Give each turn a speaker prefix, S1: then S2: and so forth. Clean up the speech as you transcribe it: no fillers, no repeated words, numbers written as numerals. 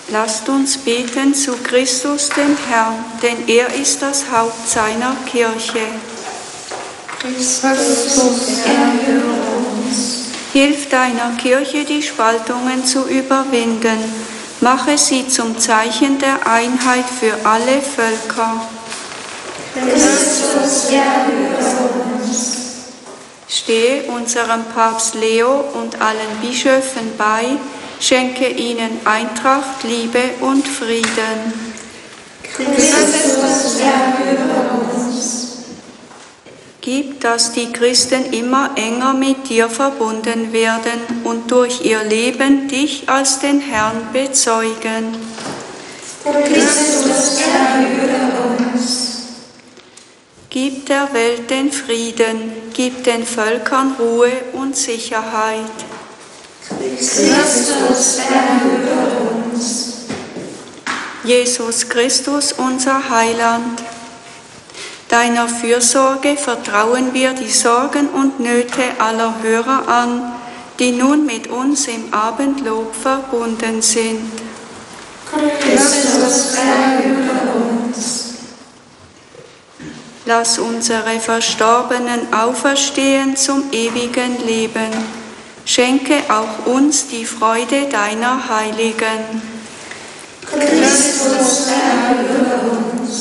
S1: Lasst uns beten zu Christus, dem Herrn, denn er ist das Haupt seiner Kirche.
S2: Christus, erhöre uns.
S1: Hilf deiner Kirche, die Spaltungen zu überwinden. Mache sie zum Zeichen der Einheit für alle Völker.
S2: Christus, erhöre uns.
S1: Stehe unserem Papst Leo und allen Bischöfen bei, schenke ihnen Eintracht, Liebe und Frieden.
S2: Christus, erhöre uns.
S1: Gib, dass die Christen immer enger mit dir verbunden werden und durch ihr Leben dich als den Herrn bezeugen.
S2: Christus, erhöre uns.
S1: Gib der Welt den Frieden, gib den Völkern Ruhe und Sicherheit.
S2: Christus, erhöre uns.
S1: Jesus Christus, unser Heiland, deiner Fürsorge vertrauen wir die Sorgen und Nöte aller Hörer an, die nun mit uns im Abendlob verbunden sind.
S2: Christus, erhöre uns.
S1: Lass unsere Verstorbenen auferstehen zum ewigen Leben. Schenke auch uns die Freude deiner Heiligen.
S2: Christus,